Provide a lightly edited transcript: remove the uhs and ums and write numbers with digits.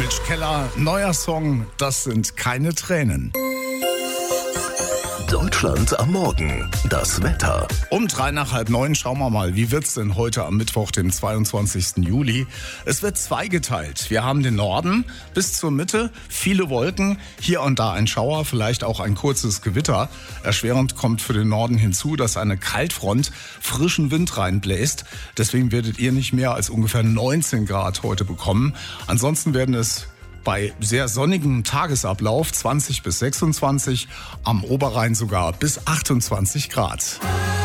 Mitch Keller, neuer Song, das sind keine Tränen. Deutschland am Morgen. Das Wetter. Um 8:30 schauen wir mal, wie wird's denn heute am Mittwoch, dem 22. Juli? Es wird zweigeteilt. Wir haben den Norden bis zur Mitte, viele Wolken, hier und da ein Schauer, vielleicht auch ein kurzes Gewitter. Erschwerend kommt für den Norden hinzu, dass eine Kaltfront frischen Wind reinbläst. Deswegen werdet ihr nicht mehr als ungefähr 19 Grad heute bekommen. Ansonsten werden es bei sehr sonnigem Tagesablauf 20 bis 26, am Oberrhein sogar bis 28 Grad.